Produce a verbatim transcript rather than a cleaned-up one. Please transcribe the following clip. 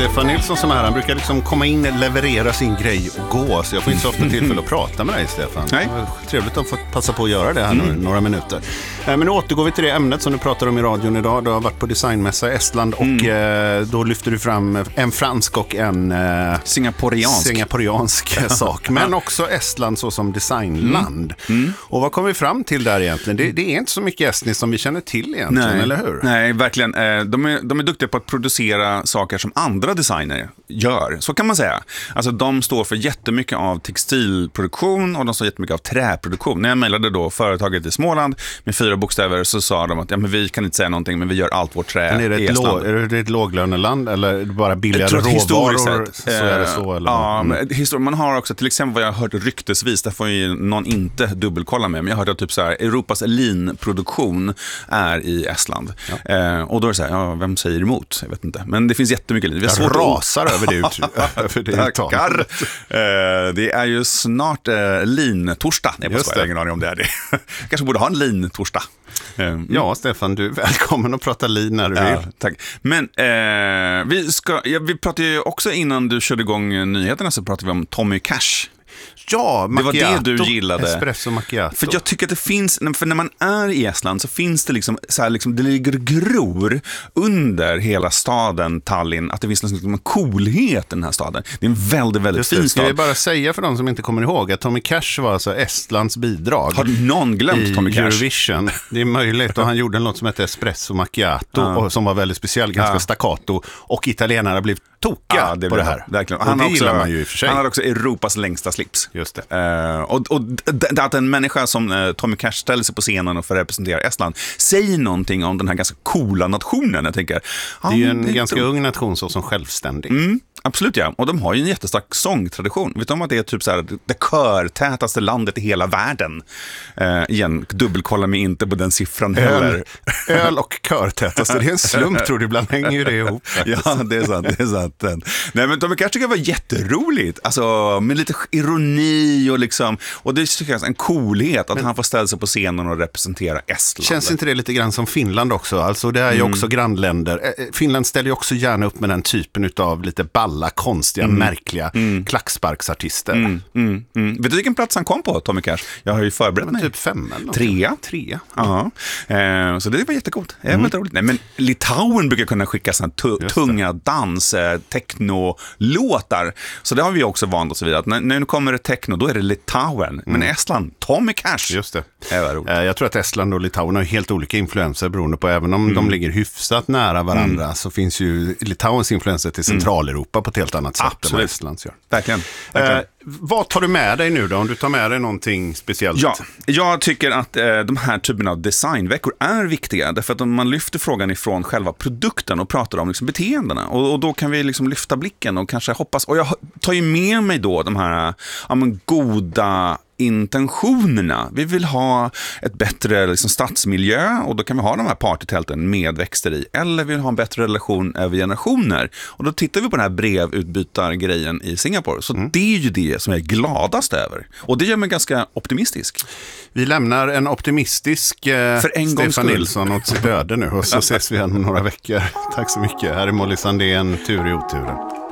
Stefan Nilsson som är här, han brukar liksom komma in, leverera sin grej och gå. Så jag får inte så ofta tillfälle att prata med dig, Stefan. Nej. Trevligt att få passa på att göra det här mm. några minuter. Men nu återgår vi till det ämnet som du pratar om i radion idag. Du har varit på designmässa i Estland och mm. då lyfter du fram en fransk och en singaporiansk, singaporiansk sak. Men också Estland så som designland. Mm. Mm. Och vad kommer vi fram till där egentligen? Det, det är inte så mycket estniskt som vi känner till egentligen, Nej. eller hur? Nej, verkligen. De är, de är duktiga på att producera saker som andra designer gör. Så kan man säga. Alltså de står för jättemycket av textilproduktion och de står jättemycket av träproduktion. När jag mejlade då företaget i Småland med fyra bokstäver så sa de att ja, men vi kan inte säga någonting men vi gör allt vårt trä men är det i ett Estland. Lå, är det ett låglöneland eller bara billigare råvaror så är det så? Eller? Ja, mm. men man har också till exempel vad jag har hört ryktesvis, där får ju någon inte dubbelkolla med, men jag hörde att typ så här, Europas linproduktion är i Estland. Ja. Eh, och då är det så här, ja, vem säger emot? Jag vet inte. Men det finns jättemycket lin. Vi har jag rasar över det, ut, över det Tackar. Eh, det är ju snart eh, lintorsdag. Jag har ingen aning om det är det. Jag kanske borde ha en lintorsdag. Mm. Ja, Stefan, du är välkommen att prata lin när du ja, vill. Tack. Men eh, vi, ska, ja, vi pratade ju också innan du körde igång nyheterna så pratade vi om Tommy Cash. Ja, macchiato. Det var det du gillade. Espresso macchiato. För jag tycker att det finns, för när man är i Estland så finns det liksom, så här liksom det ligger gror under hela staden Tallinn, att det finns liksom en coolhet i den här staden. Det är en väldigt, väldigt Just fin det, stad. ska jag bara säga för de som inte kommer ihåg att Tommy Cash var alltså Estlands bidrag. Har någon glömt Tommy Cash? Eurovision. Det är möjligt och han gjorde en låt som hette Espresso macchiato ja. och som var väldigt speciell, ganska ja. staccato och italienarna blev tokiga ja, det på det här. Verkligen. Och han det också, gillar man ju i och för sig. Han har också Europas längsta slips. Just det. Uh, och, och d- att en människa som uh, Tommy Cash ställer sig på scenen och får representera Estland säger någonting om den här ganska coola nationen, jag tänker. Det är ju en det är ganska ung nation så som självständig. Mm. Absolut, ja. Och de har ju en jättestark sångtradition. Vet du om att det är typ så här det körtätaste landet i hela världen? Uh, igen, dubbelkolla mig inte på den siffran heller. Öl, öl och körtätaste, det är en slump tror du, ibland hänger ju det ihop. Ja, det är sant, det är sant. Nej, men Tommy Cash tycker jag var jätteroligt. Alltså, med lite ironi och liksom, och det tycker jag är en coolhet att men, han får ställa sig på scenen och representera Estland. Känns inte det lite grann som Finland också? Alltså det är ju mm. också grannländer. Finland ställer ju också gärna upp med den typen av lite balla, konstiga, mm. märkliga mm. klacksparksartister. Mm. Mm. Mm. Vet du vilken plats han kom på, Tommy Cash? Jag har ju förberett mig. Typ fem eller något. Trea. Trea. Ja. Eh, så det var jättegott. Det var mm. roligt. Nej, men Litauen brukar kunna skicka såna tu- tunga dans, eh, techno-låtar. Så det har vi också vant oss vid. Att när, när det kommer det techno, då är det Litauen. Mm. Men Estland, Tommy Cash. Just det. Det var roligt. Eh, jag tror att Estland och Litauen har helt olika influenser beroende på, även om mm. de ligger hyfsat nära varandra mm. så finns ju Litauens influenser till Centraleuropa på ett helt annat sätt Absolut. än vad Estlands gör. Verkligen. Verkligen. Eh, vad tar du med dig nu då, om du tar med dig någonting speciellt? Ja, jag tycker att eh, de här typerna av designveckor är viktiga, därför att om man lyfter frågan ifrån själva produkten och pratar om liksom beteendena, och, och då kan vi liksom lyfta blicken och kanske hoppas, och jag tar ju med mig då de här ja, men goda intentionerna. Vi vill ha ett bättre liksom, stadsmiljö, och då kan vi ha de här partytälten med växter i, eller vi vill ha en bättre relation över generationer, och då tittar vi på den här brevutbytargrejen i Singapore, så mm. det är ju det som jag är gladast över, och det gör mig ganska optimistisk. Vi lämnar en optimistisk eh, För en Stefan Nilsson åt sitt öde nu, och så ses vi igen om några veckor. Tack så mycket. Här är Molly Sandén, tur i oturen.